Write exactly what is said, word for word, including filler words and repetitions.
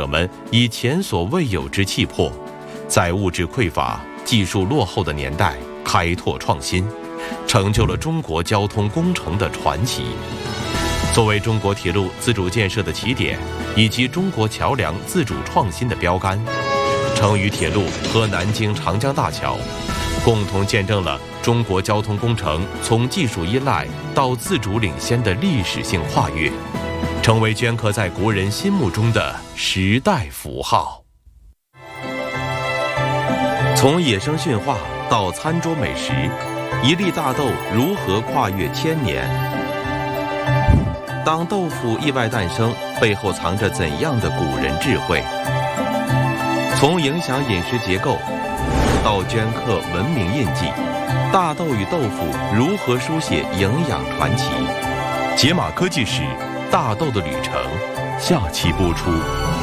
者们以前所未有之气魄，在物质匮乏、技术落后的年代开拓创新，成就了中国交通工程的传奇。作为中国铁路自主建设的起点，以及中国桥梁自主创新的标杆，成渝铁路和南京长江大桥共同见证了中国交通工程从技术依赖到自主领先的历史性跨越，成为镌刻在国人心目中的时代符号。从野生驯化到餐桌美食，一粒大豆如何跨越千年？当豆腐意外诞生，背后藏着怎样的古人智慧？从影响饮食结构到镌刻文明印记，大豆与豆腐如何书写营养传奇？解码科技史，大豆的旅程，下期播出。